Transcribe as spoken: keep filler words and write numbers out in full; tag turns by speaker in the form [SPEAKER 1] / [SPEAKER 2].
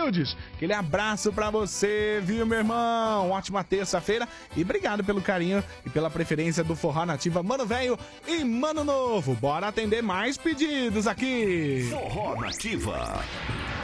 [SPEAKER 1] humildes. Aquele abraço pra você, viu, meu irmão? Ótima terça-feira e obrigado pelo carinho e pela preferência do Forró Nativa, Mano Velho e Mano Novo. Bora atender mais pedidos aqui.
[SPEAKER 2] Forró Nativa.